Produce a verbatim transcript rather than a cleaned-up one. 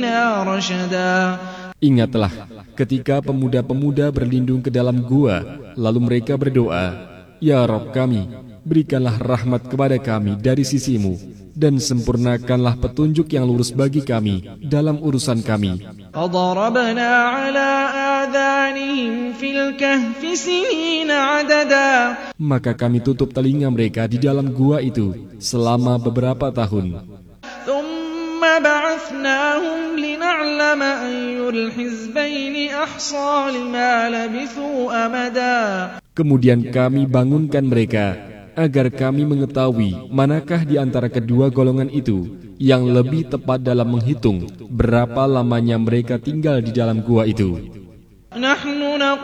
Ingatlah ketika pemuda-pemuda berlindung ke dalam gua, lalu mereka berdoa, Ya Rabb kami, berikanlah rahmat kepada kami dari sisimu, dan sempurnakanlah petunjuk yang lurus bagi kami dalam urusan kami. Maka kami tutup telinga mereka di dalam gua itu selama beberapa tahun. Kemudian kami bangunkan mereka agar kami mengetahui manakah di antara kedua golongan itu yang lebih tepat dalam menghitung berapa lamanya mereka tinggal di dalam gua itu.